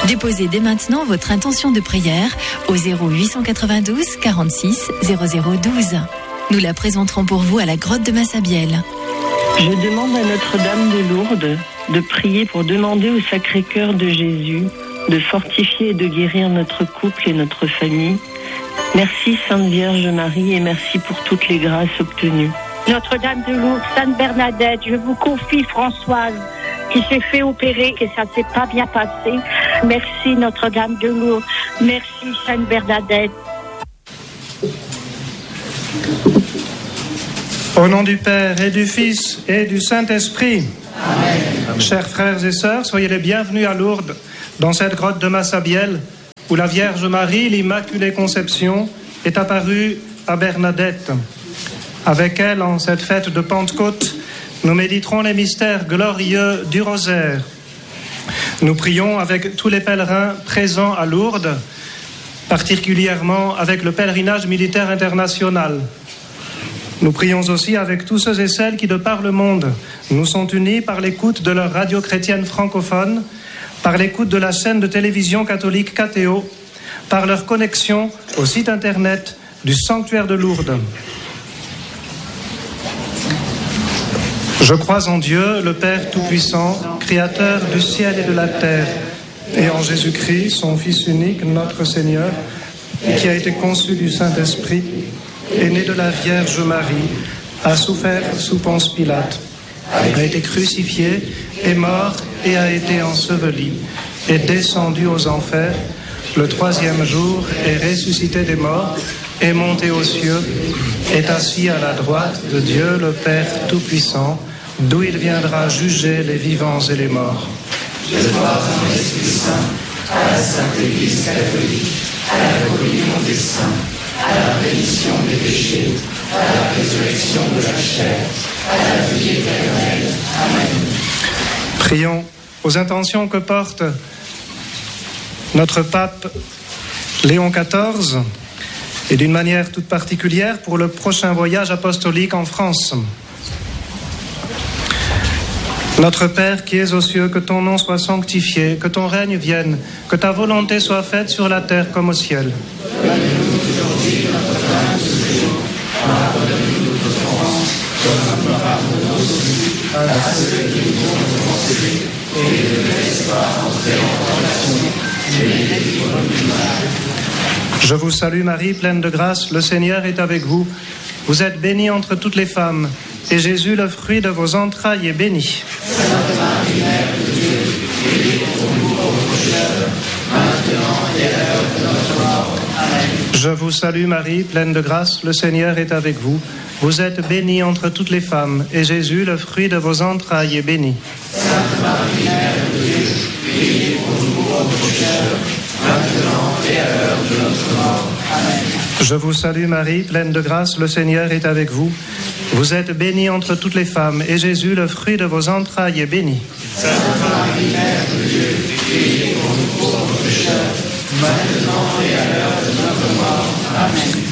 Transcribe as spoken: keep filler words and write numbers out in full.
Déposez dès maintenant votre intention de prière au zéro huit cent quatre-vingt-douze quarante-six zéro zéro douze. Nous la présenterons pour vous à la grotte de Massabielle. Je demande à Notre-Dame de Lourdes de prier pour demander au Sacré-Cœur de Jésus de fortifier et de guérir notre couple et notre famille. Merci Sainte Vierge Marie et merci pour toutes les grâces obtenues. Notre-Dame de Lourdes, Sainte Bernadette, je vous confie Françoise qui s'est fait opérer, que ça ne s'est pas bien passé. Merci Notre-Dame de Lourdes, merci Sainte Bernadette. Au nom du Père et du Fils et du Saint-Esprit. Amen. Chers frères et sœurs, soyez les bienvenus à Lourdes, dans cette grotte de Massabielle, où la Vierge Marie, l'Immaculée Conception, est apparue à Bernadette. Avec elle, en cette fête de Pentecôte, nous méditerons les mystères glorieux du rosaire. Nous prions avec tous les pèlerins présents à Lourdes, particulièrement avec le pèlerinage militaire international. Nous prions aussi avec tous ceux et celles qui, de par le monde, nous sont unis par l'écoute de leur radio chrétienne francophone, par l'écoute de la chaîne de télévision catholique K T O, par leur connexion au site internet du sanctuaire de Lourdes. Je crois en Dieu, le Père Tout-Puissant, Créateur du ciel et de la terre, et en Jésus-Christ, son Fils unique, notre Seigneur, qui a été conçu du Saint-Esprit, est né de la Vierge Marie, a souffert sous Ponce Pilate, a été crucifié, est mort et a été enseveli, est descendu aux enfers, le troisième jour est ressuscité des morts, est monté aux cieux, est assis à la droite de Dieu le Père Tout-Puissant, d'où il viendra juger les vivants et les morts. Je crois en l'Esprit Saint, à la Sainte Église catholique, à la communion des saints, à la rémission des péchés, à la résurrection de la chair, à la vie éternelle. Amen. Prions aux intentions que porte notre pape Léon quatorze et d'une manière toute particulière pour le prochain voyage apostolique en France. Notre Père qui es aux cieux, que ton nom soit sanctifié, que ton règne vienne, que ta volonté soit faite sur la terre comme au ciel. Donne-nous aujourd'hui notre pain de ce jour. Pardonne-nous nos offenses, comme nous pardonnons aussi à ceux qui nous ont offensés, et ne nous laisse pas entrer en tentation, mais délivre-nous du mal. Je vous salue Marie, pleine de grâce, le Seigneur est avec vous. Vous êtes bénie entre toutes les femmes, et Jésus, le fruit de vos entrailles, est béni. Sainte Marie, Mère de Dieu, priez pour nous pauvres pécheurs, maintenant et à l'heure de notre mort. Amen. Je vous salue Marie, pleine de grâce, le Seigneur est avec vous. Vous êtes bénie entre toutes les femmes, et Jésus, le fruit de vos entrailles, est béni. Sainte Marie, Mère de Dieu, priez pour nous pauvres pécheurs, maintenant et à l'heure de notre mort. Amen. Je vous salue Marie, pleine de grâce, le Seigneur est avec vous. Vous êtes bénie entre toutes les femmes, et Jésus, le fruit de vos entrailles, est béni. Sainte Marie, Mère de Dieu, priez pour nous pauvres pécheurs, maintenant et à l'heure de notre mort. Amen.